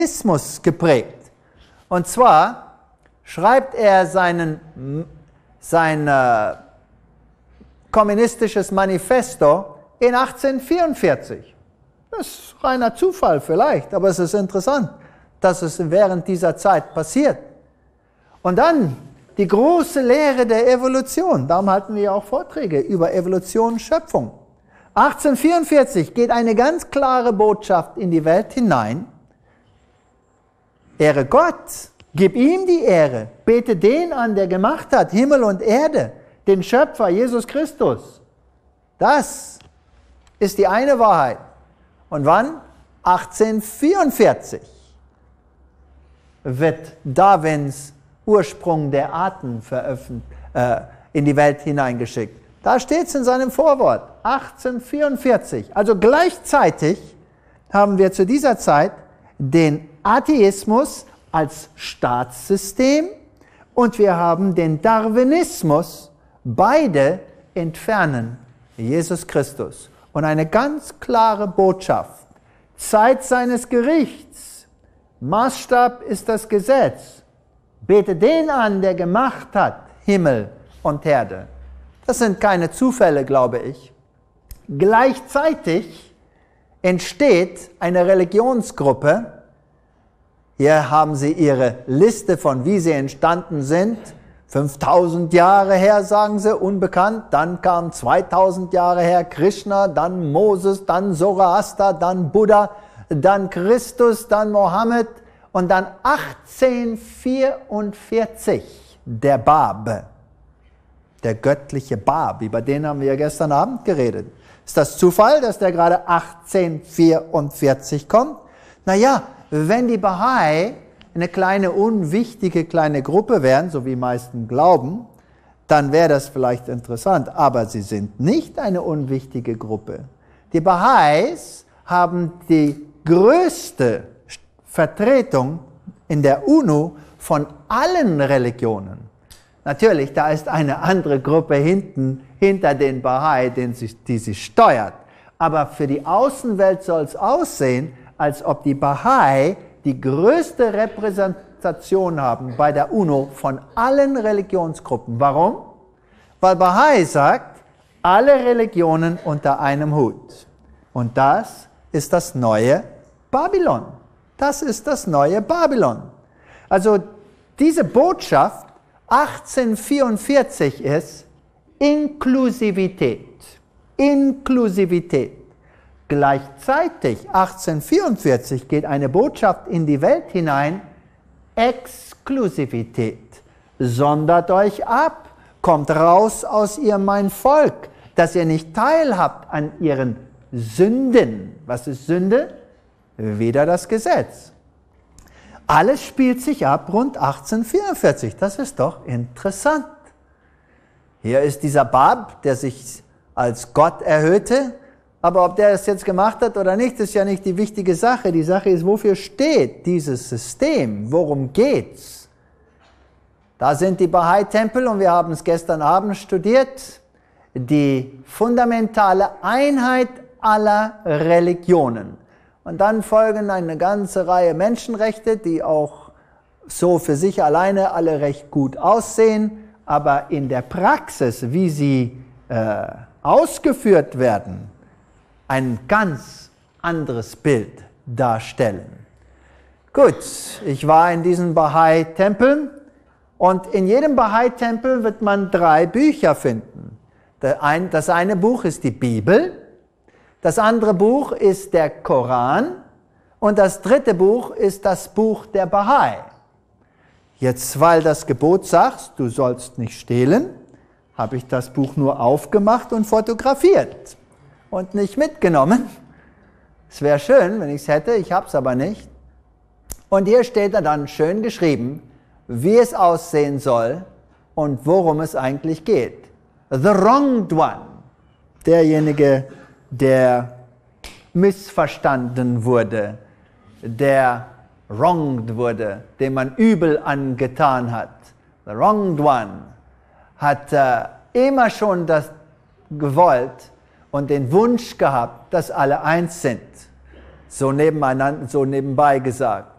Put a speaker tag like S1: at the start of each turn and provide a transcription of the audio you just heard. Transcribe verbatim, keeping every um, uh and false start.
S1: Ismus geprägt. Und zwar schreibt er seinen, sein äh, kommunistisches Manifesto in achtzehnhundertvierundvierzig. Das ist reiner Zufall vielleicht, aber es ist interessant, dass es während dieser Zeit passiert. Und dann die große Lehre der Evolution. Darum halten wir ja auch Vorträge über Evolution und Schöpfung. achtzehnhundertvierundvierzig geht eine ganz klare Botschaft in die Welt hinein. Ehre Gott, gib ihm die Ehre, bete den an, der gemacht hat, Himmel und Erde, den Schöpfer, Jesus Christus. Das ist die eine Wahrheit. Und wann? achtzehnhundertvierundvierzig wird Darwins Ursprung der Arten äh, in die Welt hineingeschickt. Da steht es in seinem Vorwort, achtzehnhundertvierundvierzig. Also gleichzeitig haben wir zu dieser Zeit den Atheismus als Staatssystem und wir haben den Darwinismus. Beide entfernen Jesus Christus. Und eine ganz klare Botschaft. Zeit seines Gerichts. Maßstab ist das Gesetz. Bete den an, der gemacht hat, Himmel und Erde. Das sind keine Zufälle, glaube ich. Gleichzeitig entsteht eine Religionsgruppe. Hier haben Sie Ihre Liste von, wie sie entstanden sind. fünftausend Jahre her, sagen sie, unbekannt. Dann kam zweitausend Jahre her Krishna, dann Moses, dann Zoroaster, dann Buddha, dann Christus, dann Mohammed und dann achtzehnhundertvierundvierzig der Bab, der göttliche Bab. Über den haben wir ja gestern Abend geredet. Ist das Zufall, dass der gerade achtzehnhundertvierundvierzig kommt? Naja, wenn die Bahai eine kleine, unwichtige kleine Gruppe wären, so wie meisten glauben, dann wäre das vielleicht interessant. Aber sie sind nicht eine unwichtige Gruppe. Die Baha'is haben die größte Vertretung in der UNO von allen Religionen. Natürlich, da ist eine andere Gruppe hinten, hinter den Baha'i, den sie, die sie steuert. Aber für die Außenwelt soll es aussehen, als ob die Baha'i die größte Repräsentation haben bei der UNO von allen Religionsgruppen. Warum? Weil Baha'i sagt, alle Religionen unter einem Hut. Und das ist das neue Babylon. Das ist das neue Babylon. Also diese Botschaft achtzehnhundertvierundvierzig ist Inklusivität. Inklusivität. Gleichzeitig, achtzehnhundertvierundvierzig, geht eine Botschaft in die Welt hinein, Exklusivität. Sondert euch ab, kommt raus aus ihr, mein Volk, dass ihr nicht teilhabt an ihren Sünden. Was ist Sünde? Wieder das Gesetz. Alles spielt sich ab rund achtzehnhundertvierundvierzig. Das ist doch interessant. Hier ist dieser Bab, der sich als Gott erhöhte. Aber ob der es jetzt gemacht hat oder nicht, ist ja nicht die wichtige Sache. Die Sache ist, wofür steht dieses System? Worum geht's? Da sind die Bahai-Tempel und wir haben es gestern Abend studiert. Die fundamentale Einheit aller Religionen. Und dann folgen eine ganze Reihe Menschenrechte, die auch so für sich alleine alle recht gut aussehen, aber in der Praxis, wie sie äh, ausgeführt werden, ein ganz anderes Bild darstellen. Gut, ich war in diesen Bahai-Tempeln und in jedem Bahai-Tempel wird man drei Bücher finden. Das eine Buch ist die Bibel, das andere Buch ist der Koran und das dritte Buch ist das Buch der Bahai. Jetzt, weil das Gebot sagt, du sollst nicht stehlen, habe ich das Buch nur aufgemacht und fotografiert. Und nicht mitgenommen. Es wäre schön, wenn ich es hätte, ich habe es aber nicht. Und hier steht dann schön geschrieben, wie es aussehen soll und worum es eigentlich geht. The wronged one, derjenige, der missverstanden wurde, der wronged wurde, dem man übel angetan hat. The wronged one hat äh, immer schon das gewollt, und den Wunsch gehabt, dass alle eins sind. So nebeneinander, so nebenbei gesagt.